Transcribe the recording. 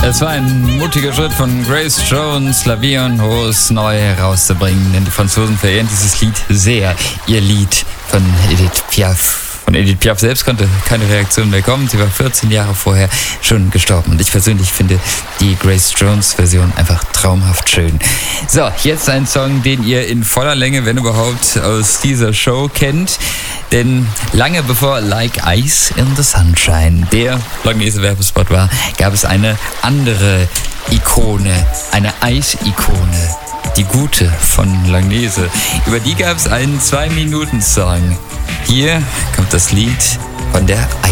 Es war ein mutiger Schritt von Grace Jones, La Vie en Rose neu herauszubringen, denn die Franzosen verehren dieses Lied sehr. Ihr Lied von Edith Piaf. Von Edith Piaf selbst konnte keine Reaktion mehr kommen. Sie war 14 Jahre vorher schon gestorben. Und ich persönlich finde die Grace Jones-Version einfach traumhaft schön. So, jetzt ein Song, den ihr in voller Länge, wenn überhaupt, aus dieser Show kennt. Denn lange bevor Like Ice in the Sunshine der Langnese-Werbespot war, gab es eine andere Ikone, eine Eisikone. Die Gute von Langnese. Über die gab es einen 2-Minuten-Song. Hier kommt das Lied von der